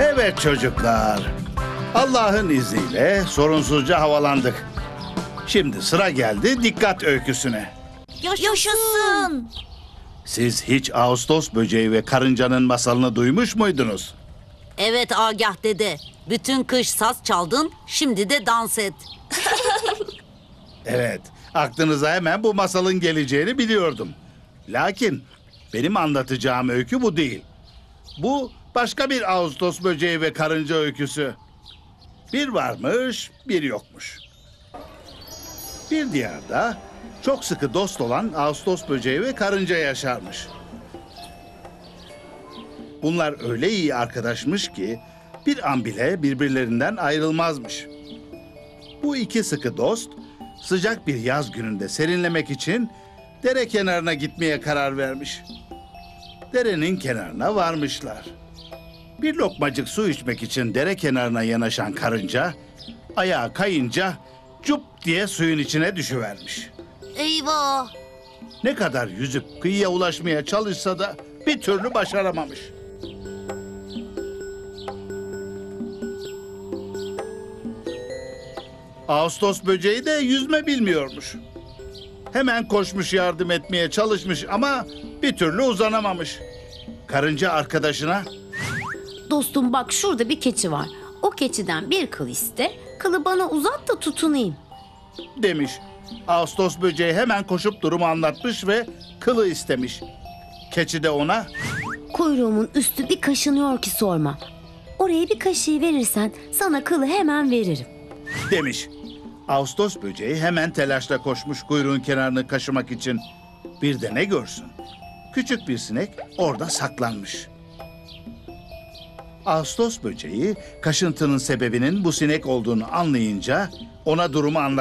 Evet çocuklar. Allah'ın izniyle sorunsuzca havalandık. Şimdi sıra geldi dikkat öyküsüne. Yaşasın. Siz hiç Ağustos böceği ve karıncanın masalını duymuş muydunuz? Evet Agah dede. Bütün kış saz çaldın, şimdi de dans et. Evet, aklınıza hemen bu masalın geleceğini biliyordum. Lakin benim anlatacağım öykü bu değil. Bu başka bir Ağustos böceği ve karınca öyküsü. Bir varmış, bir yokmuş. Bir diyarda çok sıkı dost olan Ağustos böceği ve karınca yaşarmış. Bunlar öyle iyi arkadaşmış ki bir an bile birbirlerinden ayrılmazmış. Bu iki sıkı dost sıcak bir yaz gününde serinlemek için dere kenarına gitmeye karar vermiş. Derenin kenarına varmışlar. Bir lokmacık su içmek için dere kenarına yanaşan karınca ayağa kayınca cup diye suyun içine düşüvermiş. Eyvah. Ne kadar yüzüp kıyıya ulaşmaya çalışsa da bir türlü başaramamış. Ağustos böceği de yüzme bilmiyormuş. Hemen koşmuş yardım etmeye çalışmış ama bir türlü uzanamamış. Karınca arkadaşına Dostum bak şurada bir keçi var. O keçiden bir kıl iste, kılı bana uzat da tutunayım. demiş. Ağustos böceği hemen koşup durumu anlatmış ve kılı istemiş. Keçi de ona Kuyruğumun üstü bir kaşınıyor ki sorma. Oraya bir kaşığı verirsen sana kılı hemen veririm. demiş. Ağustos böceği hemen telaşla koşmuş kuyruğun kenarını kaşımak için. Bir de ne görsün? Küçük bir sinek orada saklanmış. Ağustos böceği kaşıntının sebebinin bu sinek olduğunu anlayınca ona durumu anlatmış.